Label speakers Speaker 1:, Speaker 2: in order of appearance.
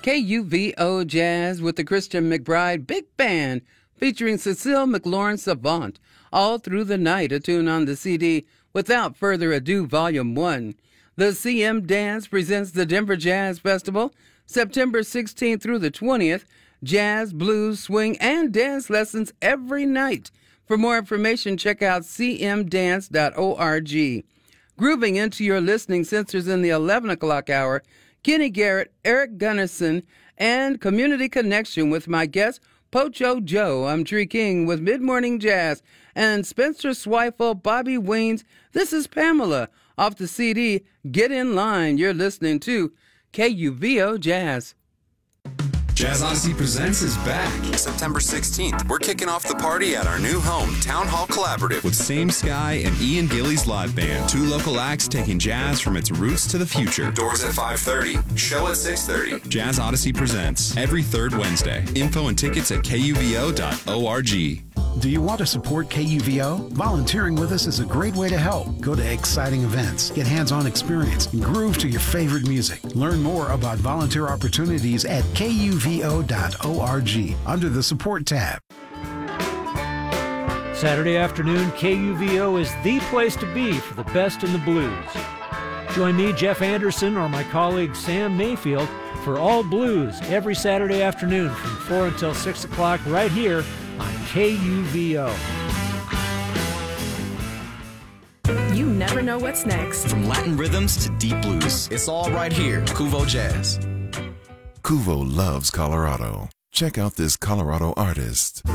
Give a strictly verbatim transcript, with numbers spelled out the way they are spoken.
Speaker 1: K U V O Jazz with the Christian McBride Big Band featuring Cecile McLaurin Savant all through the night, a tune on the C D Without Further Ado Volume one. The C M Dance presents the Denver Jazz Festival September sixteenth through the twentieth. Jazz, blues, swing, and dance lessons every night. For more information, check out c m dance dot org. Grooving into your listening sensors in the eleven o'clock hour, Kenny Garrett, Eric Gunnison, and Community Connection with my guest, Pocho Joe. I'm Tree King with Mid-Morning Jazz, and Spencer Swifel, Bobby Weens. This is Pamela off the C D Get In Line. You're listening to K U V O Jazz.
Speaker 2: Jazz Odyssey Presents is back.
Speaker 3: September sixteenth, we're kicking off the party at our new home, Town Hall Collaborative.
Speaker 2: With Same Sky and Ian Gillies Live Band. Two local acts taking jazz from its roots to the future.
Speaker 3: Doors at five thirty, show at six thirty.
Speaker 2: Jazz Odyssey Presents, every third Wednesday. Info and tickets at k u v o dot org.
Speaker 4: Do you want to support K U V O? Volunteering with us is a great way to help. Go to exciting events, get hands-on experience, and groove to your favorite music. Learn more about volunteer opportunities at k u v o dot org under the Support tab.
Speaker 5: Saturday afternoon, K U V O is the place to be for the best in the blues. Join me, Jeff Anderson, or my colleague Sam Mayfield for All Blues every Saturday afternoon from four until six o'clock right here on K U V O.
Speaker 6: You never know what's next.
Speaker 7: From Latin rhythms to deep blues, it's all right here, Kuvo Jazz.
Speaker 8: Kuvo loves Colorado. Check out this Colorado artist.